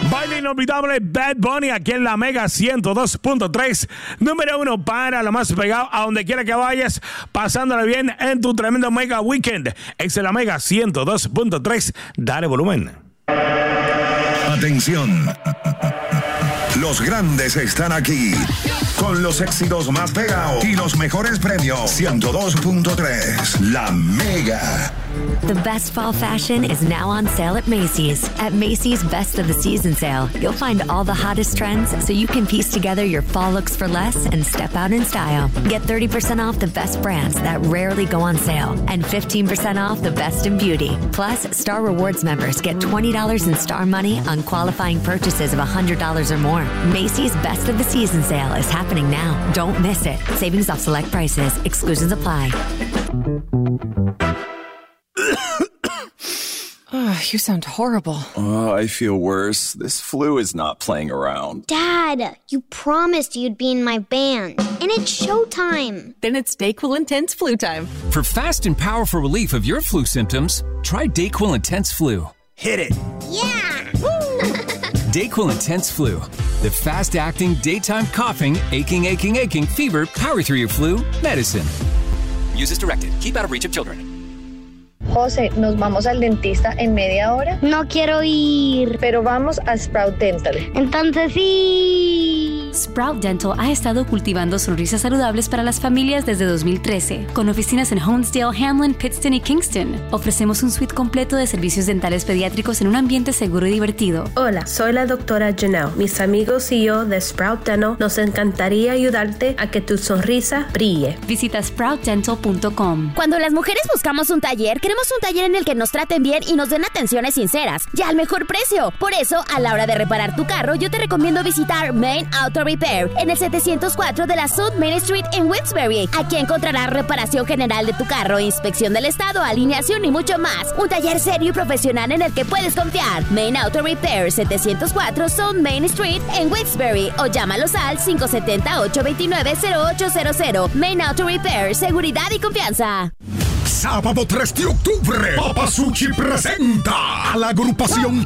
Baile inolvidable Bad Bunny aquí en la Mega 102.3, número 1 para lo más pegado a donde quiera que vayas, pasándole bien en tu tremendo Mega Weekend. Es la Mega 102.3, dale volumen. Atención, los grandes están aquí, con los éxitos más pegados y los mejores premios. 102.3, la Mega. The best fall fashion is now on sale at Macy's. At Macy's Best of the Season sale, you'll find all the hottest trends so you can piece together your fall looks for less and step out in style. Get 30% off the best brands that rarely go on sale and 15% off the best in beauty. Plus, Star Rewards members get $20 in Star Money on qualifying purchases of $100 or more. Macy's Best of the Season sale is happening now. Don't miss it. Savings off select prices. Exclusions apply. You sound horrible. I feel worse. This flu is not playing around. Dad, you promised you'd be in my band. And it's showtime. Then it's DayQuil Intense Flu time. For fast and powerful relief of your flu symptoms, try DayQuil Intense Flu. Hit it. Yeah! DayQuil Intense Flu. The fast-acting, daytime coughing, aching, fever, power through your flu medicine. Use as directed. Keep out of reach of children. José, ¿nos vamos al dentista en media hora? No quiero ir. Pero vamos a Sprout Dental. Entonces sí. Sprout Dental ha estado cultivando sonrisas saludables para las familias desde 2013, con oficinas en Honesdale, Hamlin, Pittston y Kingston. Ofrecemos un suite completo de servicios dentales pediátricos en un ambiente seguro y divertido. Hola, soy la doctora Janelle. Mis amigos y yo de Sprout Dental nos encantaría ayudarte a que tu sonrisa brille. Visita sproutdental.com. Cuando las mujeres buscamos un taller, queremos un taller en el que nos traten bien y nos den atenciones sinceras, y al mejor precio. Por eso, a la hora de reparar tu carro, yo te recomiendo visitar Main Auto Repair en el 704 de la South Main Street en Wilkes-Barre. Aquí encontrarás reparación general de tu carro, inspección del estado, alineación y mucho más. Un taller serio y profesional en el que puedes confiar. Main Auto Repair, 704 South Main Street en Wilkes-Barre, o llámalos al 570-829-0800. Main Auto Repair, seguridad y confianza. Sábado 3 de octubre, Papa Suchi presenta a la agrupación